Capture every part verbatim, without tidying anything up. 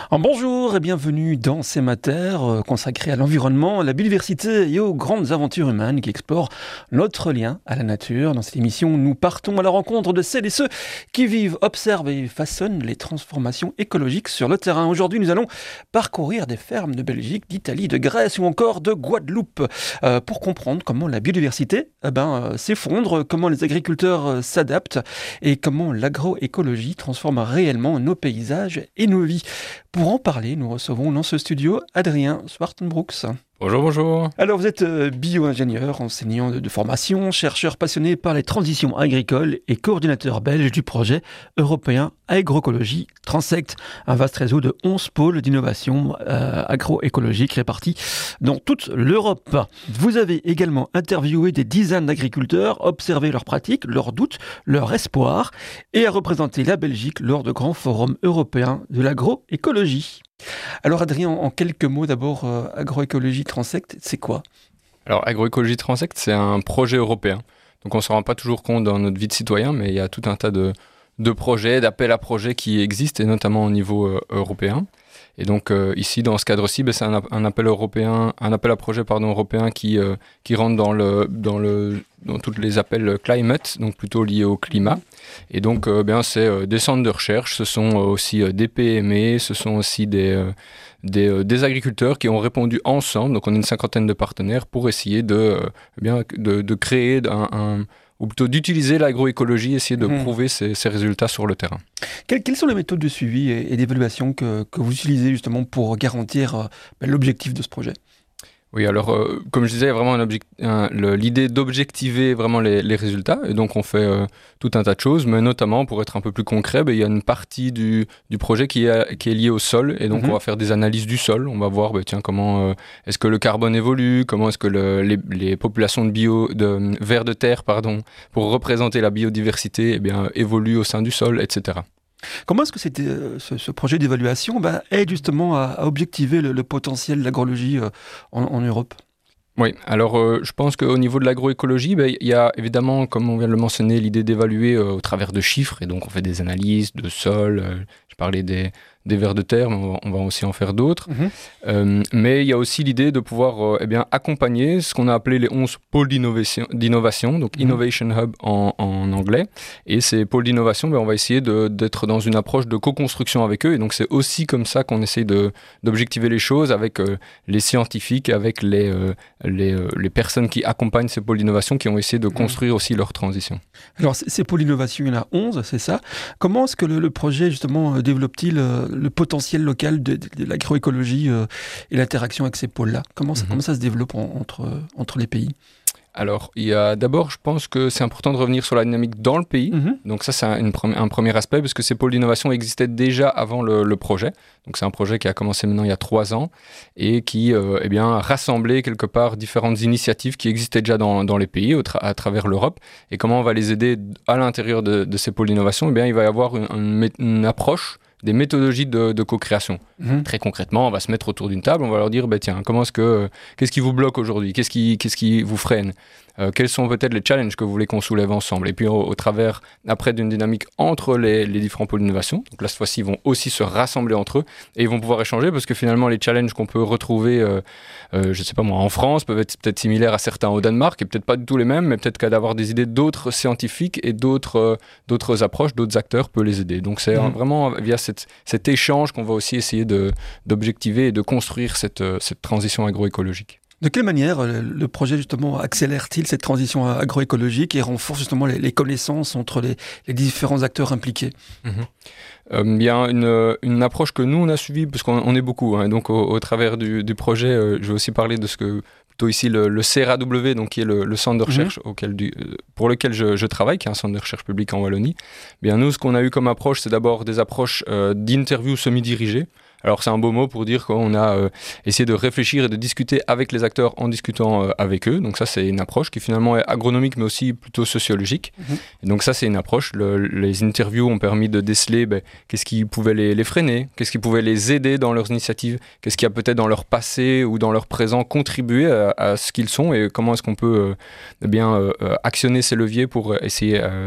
Bonjour et bienvenue dans C'est ma terre, euh, consacré à l'environnement, à la biodiversité et aux grandes aventures humaines qui explorent notre lien à la nature. Dans cette émission, nous partons à la rencontre de celles et ceux qui vivent, observent et façonnent les transformations écologiques sur le terrain. Aujourd'hui, nous allons parcourir des fermes de Belgique, d'Italie, de Grèce ou encore de Guadeloupe euh, pour comprendre comment la biodiversité eh ben, euh, s'effondre, comment les agriculteurs euh, s'adaptent et comment l'agroécologie transforme réellement nos paysages et nos vies. Pour en parler, nous recevons dans ce studio Adrien Swartenbroeks. Bonjour, bonjour. Alors vous êtes bio-ingénieur, enseignant de, de formation, chercheur passionné par les transitions agricoles et coordinateur belge du projet européen Agroécologie Transect, un vaste réseau de onze pôles d'innovation euh, agroécologique répartis dans toute l'Europe. Vous avez également interviewé des dizaines d'agriculteurs, observé leurs pratiques, leurs doutes, leurs espoirs et a représenté la Belgique lors de grands forums européens de l'agroécologie. Alors Adrien, en quelques mots d'abord, euh, Agroécologie Transect, c'est quoi ? Alors Agroécologie Transect, c'est un projet européen. Donc on ne se rend pas toujours compte dans notre vie de citoyen, mais il y a tout un tas de, de projets, d'appels à projets qui existent, et notamment au niveau euh, européen. Et donc euh, ici, dans ce cadre-ci, ben, c'est un, un appel européen, un appel à projet pardon, européen qui, euh, qui rentre dans, le, dans, le, dans tous les appels climate, donc plutôt liés au climat. Et donc, euh, ben, c'est euh, des centres de recherche, ce sont euh, aussi euh, des P M E, ce sont aussi des, euh, des, euh, des agriculteurs qui ont répondu ensemble. Donc, on est une cinquantaine de partenaires pour essayer de, euh, bien, de, de créer un, un ou plutôt d'utiliser l'agroécologie, essayer de mmh. prouver ces, ces résultats sur le terrain. Quelles, quelles sont les méthodes de suivi et, et d'évaluation que, que vous utilisez justement pour garantir euh, ben, l'objectif de ce projet ? Oui, alors euh, comme je disais, il y a vraiment un object- un, le, l'idée d'objectiver vraiment les, les résultats, et donc on fait euh, tout un tas de choses, mais notamment pour être un peu plus concret, ben, il y a une partie du, du projet qui est, qui est liée au sol, et donc mm-hmm. on va faire des analyses du sol, on va voir ben, tiens, comment euh, est-ce que le carbone évolue, comment est-ce que le, les, les populations de, bio, de vers de terre pardon, pour représenter la biodiversité eh bien, évoluent au sein du sol, et cetera. Comment est-ce que c'était, euh, ce, ce projet d'évaluation bah, aide justement à, à objectiver le, le potentiel de l'agroécologie euh, en, en Europe ? Oui, alors euh, je pense qu'au niveau de l'agroécologie, ben, y a évidemment, comme on vient de le mentionner, l'idée d'évaluer euh, au travers de chiffres, et donc on fait des analyses de sol, euh, je parlais des, des vers de terre, mais on va, on va aussi en faire d'autres. Mmh. Euh, mais il y a aussi l'idée de pouvoir euh, eh bien, accompagner ce qu'on a appelé les onze pôles d'innovation, d'innovation donc mmh. Innovation Hub en, en anglais. Et ces pôles d'innovation, ben, on va essayer de, d'être dans une approche de co-construction avec eux. Et donc c'est aussi comme ça qu'on essaye de, d'objectiver les choses avec euh, les scientifiques, avec les, euh, les, euh, les personnes qui accompagnent ces pôles d'innovation, qui ont essayé de construire mmh. aussi leur transition. Alors ces pôles d'innovation, il y en a onze, c'est ça. Comment est-ce que le, le projet justement développe-t-il euh, le potentiel local de, de, de l'agroécologie euh, et l'interaction avec ces pôles-là ? Comment ça, mmh. comment ça se développe en, entre, entre les pays ? Alors, il y a d'abord, je pense que c'est important de revenir sur la dynamique dans le pays. Mmh. Donc ça, c'est un, une, un premier aspect, parce que ces pôles d'innovation existaient déjà avant le, le projet. Donc c'est un projet qui a commencé maintenant il y a trois ans et qui euh, eh bien, a rassemblé quelque part différentes initiatives qui existaient déjà dans, dans les pays, au tra- à travers l'Europe. Et comment on va les aider à l'intérieur de, de ces pôles d'innovation ? Eh bien, il va y avoir une, une, une approche, des méthodologies de, de co-création. Mmh. Très concrètement, on va se mettre autour d'une table, on va leur dire, bah, tiens, comment est-ce que, euh, qu'est-ce qui vous bloque aujourd'hui ? Qu'est-ce qui, qu'est-ce qui vous freine ? euh, Quels sont peut-être les challenges que vous voulez qu'on soulève ensemble ? Et puis, au, au travers, après, d'une dynamique entre les, les différents pôles d'innovation, donc là, cette fois-ci, ils vont aussi se rassembler entre eux et ils vont pouvoir échanger, parce que finalement, les challenges qu'on peut retrouver, euh, euh, je ne sais pas moi, en France, peuvent être peut-être similaires à certains au Danemark, et peut-être pas du tout les mêmes, mais peut-être qu'à d'avoir des idées d'autres scientifiques et d'autres, euh, d'autres approches, d'autres acteurs peut les aider. Donc, c'est mmh. vraiment via cette, cet échange qu'on va aussi essayer de, d'objectiver et de construire cette, cette transition agroécologique. De quelle manière le projet justement accélère-t-il cette transition agroécologique et renforce justement les, les connaissances entre les, les différents acteurs impliqués ? Mmh. Euh, il y a une, une approche que nous on a suivie, parce qu'on on est beaucoup, hein, donc au, au travers du, du projet, euh, je vais aussi parler de ce que plutôt ici le, le C R A W, donc qui est le, le centre de recherche mmh. auquel du, pour lequel je, je travaille, qui est un centre de recherche public en Wallonie. Bien, nous, ce qu'on a eu comme approche, c'est d'abord des approches euh, d'interviews semi-dirigées. Alors c'est un beau mot pour dire qu'on a euh, essayé de réfléchir et de discuter avec les acteurs en discutant euh, avec eux. Donc ça, c'est une approche qui finalement est agronomique, mais aussi plutôt sociologique. Mmh. Et donc ça, c'est une approche. Le, les interviews ont permis de déceler ben, qu'est-ce qui pouvait les, les freiner, qu'est-ce qui pouvait les aider dans leurs initiatives, qu'est-ce qui a peut-être dans leur passé ou dans leur présent contribué à, à ce qu'ils sont, et comment est-ce qu'on peut euh, eh bien, euh, actionner ces leviers pour essayer euh,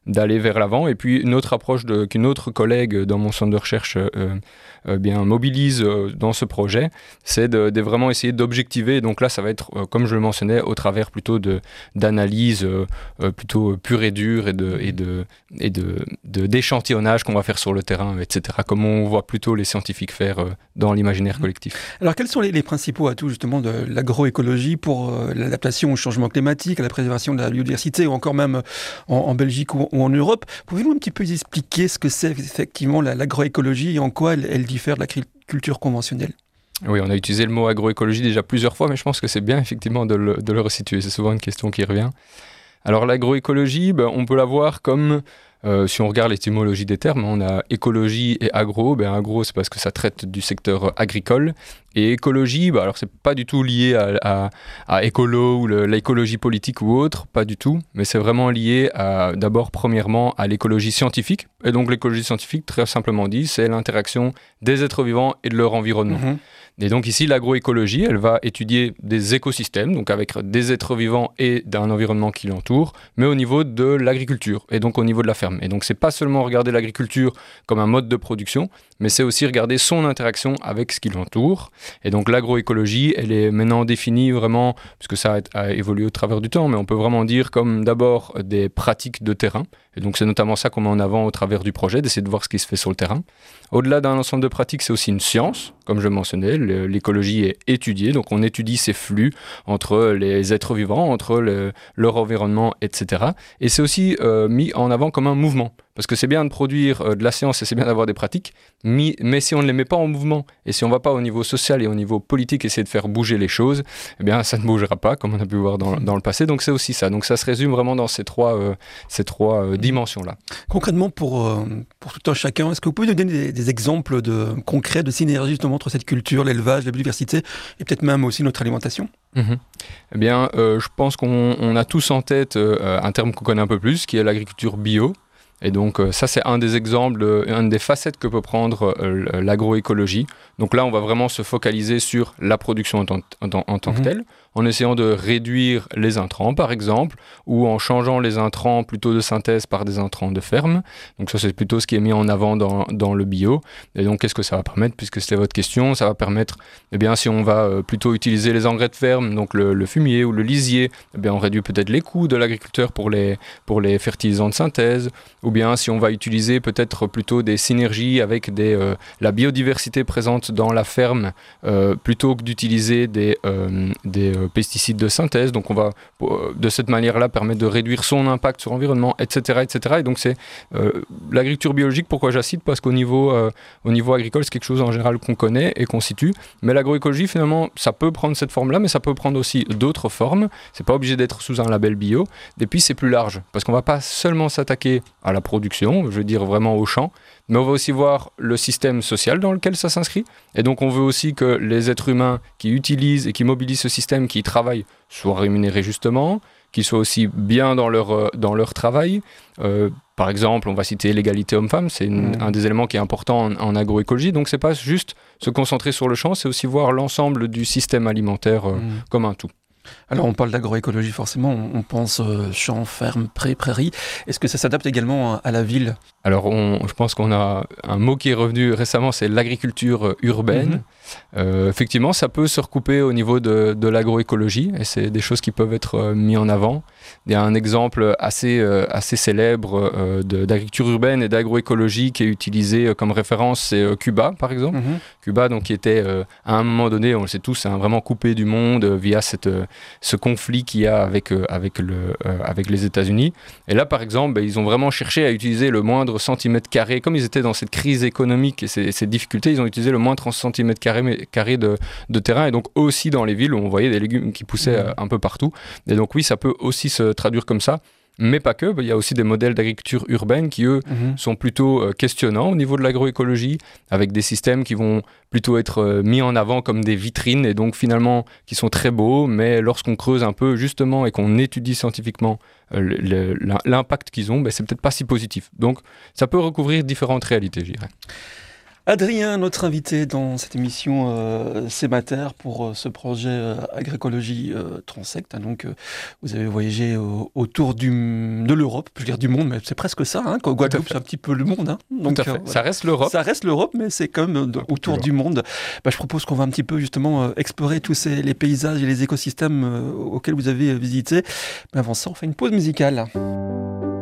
d'aller vers l'avant. Et puis une autre approche de, qu'une autre collègue dans mon centre de recherche euh, euh, bien, mobilise euh, dans ce projet, c'est de, de vraiment essayer d'objectiver. Donc là, ça va être, euh, comme je le mentionnais, au travers plutôt de, d'analyse euh, euh, plutôt pure et dure et, de, et, de, et de, de, d'échantillonnage qu'on va faire sur le terrain, et cetera, comme on voit plutôt les scientifiques faire euh, dans l'imaginaire collectif. Alors, quels sont les, les principaux atouts justement de l'agroécologie pour euh, l'adaptation au changement climatique, à la préservation de la biodiversité, ou encore même en, en Belgique ou, ou en Europe? Pouvez-vous un petit peu expliquer ce que c'est effectivement la, l'agroécologie et en quoi elle, elle diffère de l'agriculture conventionnelle? Oui, on a utilisé le mot agroécologie déjà plusieurs fois, mais je pense que c'est bien effectivement de le, de le resituer. C'est souvent une question qui revient. Alors l'agroécologie, ben, on peut la voir comme... Euh, si on regarde l'étymologie des termes, on a écologie et agro. Ben, agro, c'est parce que ça traite du secteur agricole. Et écologie, ben, alors c'est pas du tout lié à, à, à écolo ou le, l'écologie politique ou autre, pas du tout. Mais c'est vraiment lié à, d'abord, premièrement, à l'écologie scientifique. Et donc l'écologie scientifique, très simplement dit, c'est l'interaction des êtres vivants et de leur environnement. Mmh. Et donc ici, l'agroécologie, elle va étudier des écosystèmes, donc avec des êtres vivants et d'un environnement qui l'entoure, mais au niveau de l'agriculture et donc au niveau de la ferme. Et donc c'est pas seulement regarder l'agriculture comme un mode de production, mais c'est aussi regarder son interaction avec ce qui l'entoure. Et donc l'agroécologie, elle est maintenant définie vraiment, puisque ça a, a évolué au travers du temps, mais on peut vraiment dire comme d'abord des pratiques de terrain. Et donc c'est notamment ça qu'on met en avant au travers du projet, d'essayer de voir ce qui se fait sur le terrain. Au-delà d'un ensemble de pratiques, c'est aussi une science, comme je mentionnais. L'écologie est étudiée, donc on étudie ces flux entre les êtres vivants, entre le, leur environnement, et cetera. Et c'est aussi euh, mis en avant comme un mouvement. Parce que c'est bien de produire euh, de la science et c'est bien d'avoir des pratiques, mais, mais si on ne les met pas en mouvement et si on ne va pas au niveau social et au niveau politique essayer de faire bouger les choses, eh bien ça ne bougera pas, comme on a pu voir dans, dans le passé. Donc c'est aussi ça. Donc ça se résume vraiment dans ces trois, euh, ces trois euh, dimensions-là. Concrètement, pour, euh, pour tout un chacun, est-ce que vous pouvez nous donner des, des exemples de, concrets de synergie justement entre cette culture, l'élevage, la biodiversité et peut-être même aussi notre alimentation ? Mmh. Eh bien, euh, je pense qu'on on a tous en tête euh, un terme qu'on connaît un peu plus, qui est l'agriculture bio. Et donc euh, ça, c'est un des exemples, euh, une des facettes que peut prendre euh, l'agroécologie. Donc là, on va vraiment se focaliser sur la production en tant, en, en tant mmh. que telle, en essayant de réduire les intrants, par exemple, ou en changeant les intrants plutôt de synthèse par des intrants de ferme. Donc ça, c'est plutôt ce qui est mis en avant dans, dans le bio. Et donc, qu'est-ce que ça va permettre, puisque c'était votre question? Ça va permettre, eh bien, si on va euh, plutôt utiliser les engrais de ferme, donc le, le fumier ou le lisier, eh bien, on réduit peut-être les coûts de l'agriculteur pour les, pour les fertilisants de synthèse. Ou bien si on va utiliser peut-être plutôt des synergies avec des, euh, la biodiversité présente dans la ferme, euh, plutôt que d'utiliser des, euh, des euh, pesticides de synthèse. Donc on va euh, de cette manière-là permettre de réduire son impact sur l'environnement, et cetera, et cetera. Et donc c'est euh, l'agriculture biologique, pourquoi j'incite? Parce qu'au niveau, euh, au niveau agricole, c'est quelque chose en général qu'on connaît et qu'on situe. Mais l'agroécologie, finalement, ça peut prendre cette forme-là, mais ça peut prendre aussi d'autres formes. C'est pas obligé d'être sous un label bio. Et puis c'est plus large, parce qu'on va pas seulement s'attaquer à la production, je veux dire vraiment au champ, mais on va aussi voir le système social dans lequel ça s'inscrit. Et donc on veut aussi que les êtres humains qui utilisent et qui mobilisent ce système, qui y travaillent, soient rémunérés justement, qu'ils soient aussi bien dans leur, dans leur travail. Euh, par exemple, on va citer l'égalité homme-femme, c'est une, mmh. un des éléments qui est important en, en agroécologie. Donc c'est pas juste se concentrer sur le champ, c'est aussi voir l'ensemble du système alimentaire euh, mmh. comme un tout. Alors on parle d'agroécologie forcément, on pense euh, champs, fermes, prés, prairies. Est-ce que ça s'adapte également à la ville? Alors on, je pense qu'on a un mot qui est revenu récemment, c'est l'agriculture urbaine. Mmh. Euh, effectivement, ça peut se recouper au niveau de, de l'agroécologie et c'est des choses qui peuvent être euh, mises en avant. Il y a un exemple assez, euh, assez célèbre euh, de, d'agriculture urbaine et d'agroécologie qui est utilisé euh, comme référence, c'est euh, Cuba par exemple. Mmh. Cuba donc, qui était euh, à un moment donné, on le sait tous, hein, vraiment coupé du monde euh, via cette, euh, ce conflit qu'il y a avec, euh, avec, le, euh, avec les États-Unis. Et là par exemple, bah, ils ont vraiment cherché à utiliser le moindre centimètre carré, comme ils étaient dans cette crise économique et ces, ces difficultés, ils ont utilisé le moindre centimètre carré carré de, de terrain, et donc aussi dans les villes où on voyait des légumes qui poussaient mmh. un peu partout. Et donc oui, ça peut aussi se traduire comme ça, mais pas que. Il y a aussi des modèles d'agriculture urbaine qui, eux, mmh. sont plutôt euh, questionnants au niveau de l'agroécologie, avec des systèmes qui vont plutôt être euh, mis en avant comme des vitrines, et donc finalement qui sont très beaux, mais lorsqu'on creuse un peu justement et qu'on étudie scientifiquement euh, le, le, l'impact qu'ils ont, ben, c'est peut-être pas si positif. Donc ça peut recouvrir différentes réalités, je dirais. Adrien, notre invité dans cette émission euh, Sémater pour euh, ce projet euh, Agroécologie euh, Transect. Hein, donc, euh, vous avez voyagé au, autour du, de l'Europe, je veux dire du monde, mais c'est presque ça. Hein, Guadeloupe, c'est un petit peu le monde. Hein, donc, Tout à fait. Euh, voilà. Ça reste l'Europe. Ça reste l'Europe, mais c'est quand même de, autour du monde. Bah, je propose qu'on va un petit peu justement euh, explorer tous ces, les paysages et les écosystèmes euh, auxquels vous avez visité. Mais avant ça, on fait une pause musicale.